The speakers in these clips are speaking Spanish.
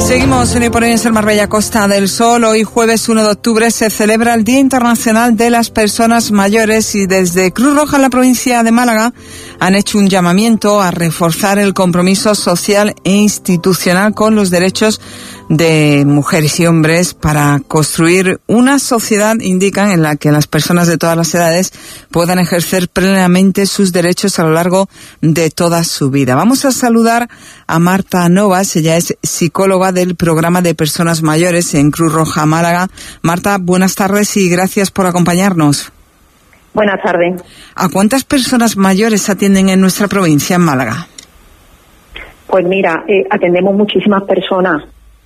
Seguimos en el Marbella Costa del Sol. Hoy jueves 1 de octubre se celebra el Día Internacional de las Personas Mayores y desde Cruz Roja en la provincia de Málaga han hecho un llamamiento a reforzar el compromiso social e institucional con los derechos de mujeres y hombres para construir una sociedad, indican, en la que las personas de todas las edades puedan ejercer plenamente sus derechos a lo largo de toda su vida. Vamos a saludar a Marta Novas, ella es psicóloga del programa de personas mayores en Cruz Roja Málaga. Marta, buenas tardes y gracias por acompañarnos. Buenas tardes. ¿A cuántas personas mayores atienden en nuestra provincia, en Málaga? Pues mira, atendemos muchísimas personas.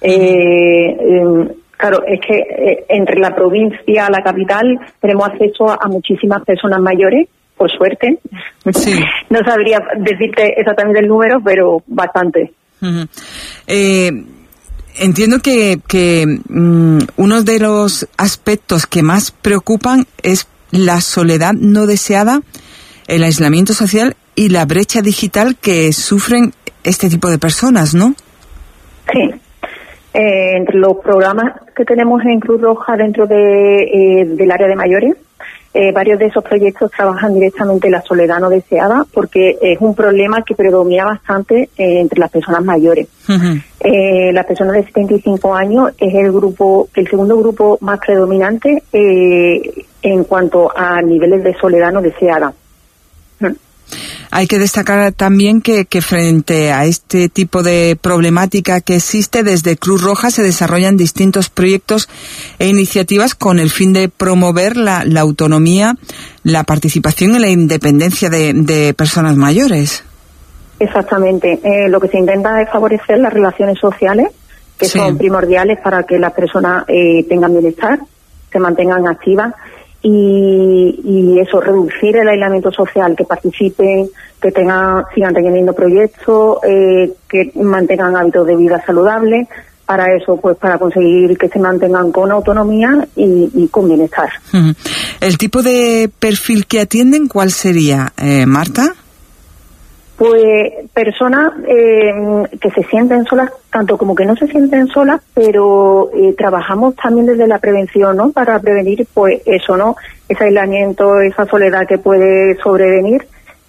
Claro, es que entre la provincia, la capital, tenemos acceso a muchísimas personas mayores, por suerte. Sí. No sabría decirte exactamente el número, pero bastante. Uh-huh. Entiendo que uno de los aspectos que más preocupan es la soledad no deseada, el aislamiento social y la brecha digital que sufren este tipo de personas, ¿no? Sí. Entre los programas que tenemos en Cruz Roja dentro del área de mayores, varios de esos proyectos trabajan directamente la soledad no deseada, porque es un problema que predomina bastante entre las personas mayores. Uh-huh. Las personas de 75 años es el segundo grupo más predominante en cuanto a niveles de soledad no deseada. Hay que destacar también que frente a este tipo de problemática que existe, desde Cruz Roja se desarrollan distintos proyectos e iniciativas con el fin de promover la autonomía, la participación y la independencia de personas mayores. Exactamente. Lo que se intenta es favorecer las relaciones sociales, que sí, son primordiales para que las personas tengan bienestar, se mantengan activas. Y eso, reducir el aislamiento social, que participen, que sigan teniendo proyectos, que mantengan hábitos de vida saludables, para eso, pues para conseguir que se mantengan con autonomía y con bienestar. Uh-huh. ¿El tipo de perfil que atienden cuál sería, Marta? Pues personas que se sienten solas, tanto como que no se sienten solas, pero trabajamos también desde la prevención, ¿no? Para prevenir, pues eso, ¿no? Ese aislamiento, esa soledad que puede sobrevenir.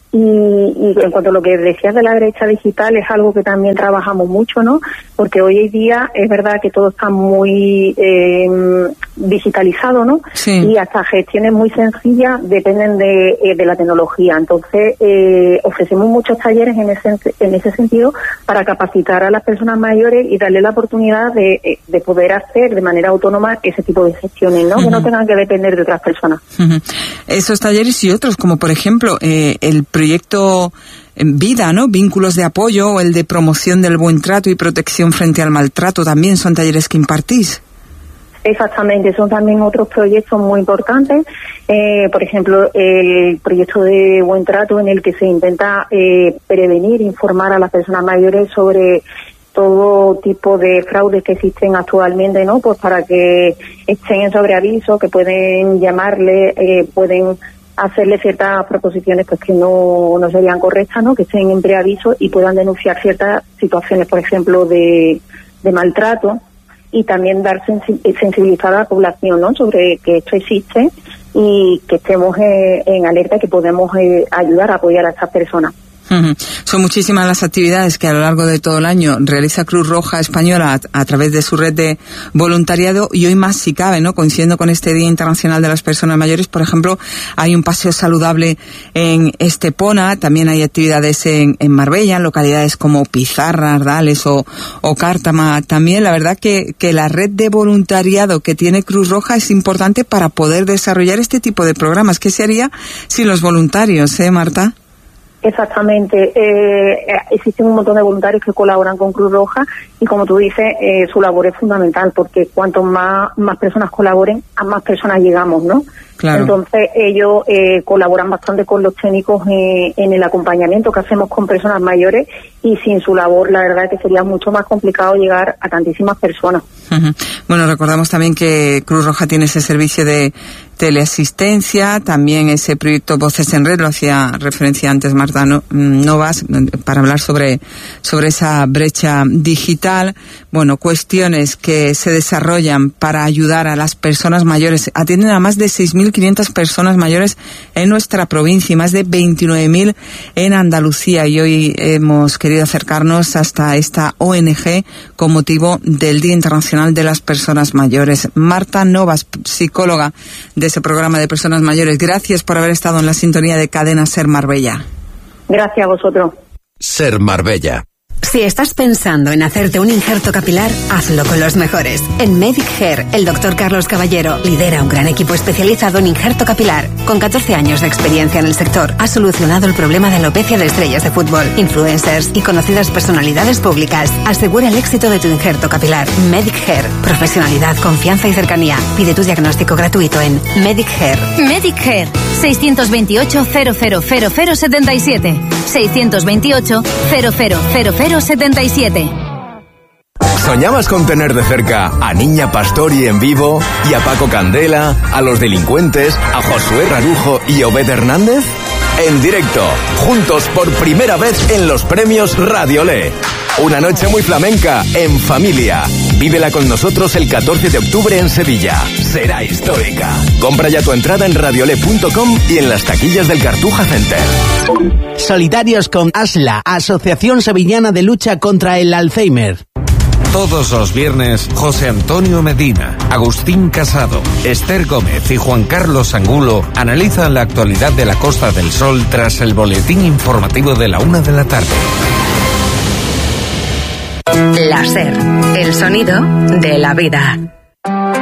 Y en cuanto a lo que decías de la brecha digital, es algo que también trabajamos mucho, ¿no? Porque hoy en día es verdad que todo está muy digitalizado, ¿no? Sí. Y hasta gestiones muy sencillas dependen de la tecnología. Entonces, ofrecemos muchos talleres en ese sentido para capacitar a las personas mayores y darle la oportunidad de poder hacer de manera autónoma ese tipo de gestiones, ¿no? Uh-huh. Que no tengan que depender de otras personas. Uh-huh. Esos talleres y otros, como por ejemplo el proyecto Vida, ¿no? Vínculos de apoyo, o el de promoción del buen trato y protección frente al maltrato, también son talleres que impartís. Exactamente, son también otros proyectos muy importantes. Por ejemplo, el proyecto de buen trato, en el que se intenta prevenir, informar a las personas mayores sobre todo tipo de fraudes que existen actualmente, ¿no? Pues para que estén en sobreaviso, que pueden llamarle, pueden hacerle ciertas proposiciones pues que no serían correctas, ¿no? Que estén en preaviso y puedan denunciar ciertas situaciones, por ejemplo, de maltrato, y también dar sensibilizar a la población, ¿no? Sobre que esto existe y que estemos en alerta, que podemos ayudar a apoyar a estas personas. Uh-huh. Son muchísimas las actividades que a lo largo de todo el año realiza Cruz Roja Española a través de su red de voluntariado, y hoy más si cabe, ¿no? Coincidiendo con este Día Internacional de las Personas Mayores. Por ejemplo, hay un paseo saludable en Estepona, también hay actividades en Marbella, en localidades como Pizarra, Ardales o Cártama. También la verdad que la red de voluntariado que tiene Cruz Roja es importante para poder desarrollar este tipo de programas. ¿Qué se haría sin los voluntarios, Marta? Exactamente. Existen un montón de voluntarios que colaboran con Cruz Roja y, como tú dices, su labor es fundamental, porque cuanto más personas colaboren, a más personas llegamos, ¿no? Claro. Entonces ellos colaboran bastante con los técnicos en el acompañamiento que hacemos con personas mayores, y sin su labor la verdad es que sería mucho más complicado llegar a tantísimas personas. Bueno, recordamos también que Cruz Roja tiene ese servicio de teleasistencia, también ese proyecto Voces en Red, lo hacía referencia antes Marta Novas, para hablar sobre esa brecha digital. Bueno, cuestiones que se desarrollan para ayudar a las personas mayores. Atienden a más de 6.500 personas mayores en nuestra provincia y más de 29.000 en Andalucía, y hoy hemos querido acercarnos hasta esta ONG con motivo del Día Internacional de las Personas Mayores. Marta Novas, psicóloga de ese programa de personas mayores, gracias por haber estado en la sintonía de Cadena Ser Marbella. Gracias a vosotros. Ser Marbella. Si estás pensando en hacerte un injerto capilar, hazlo con los mejores. En Medic Hair, el Dr. Carlos Caballero lidera un gran equipo especializado en injerto capilar. Con 14 años de experiencia en el sector, ha solucionado el problema de alopecia de estrellas de fútbol, influencers y conocidas personalidades públicas. Asegura el éxito de tu injerto capilar. Medic Hair. Profesionalidad, confianza y cercanía. Pide tu diagnóstico gratuito en Medic Hair. Medic Hair. 628 000077. 628 000077. ¿Soñabas con tener de cerca a Niña Pastori en vivo y a Paco Candela, a los delincuentes, a Josué Rarujo y Obed Hernández? En directo, juntos por primera vez en los premios Radiolé. Una noche muy flamenca, en familia. Vívela con nosotros el 14 de octubre en Sevilla. Será histórica. Compra ya tu entrada en radiolé.com y en las taquillas del Cartuja Center. Solidarios con ASLA, Asociación Sevillana de Lucha contra el Alzheimer. Todos los viernes, José Antonio Medina, Agustín Casado, Esther Gómez y Juan Carlos Angulo analizan la actualidad de la Costa del Sol tras el boletín informativo de la 1 de la tarde. La Ser, el sonido de la vida.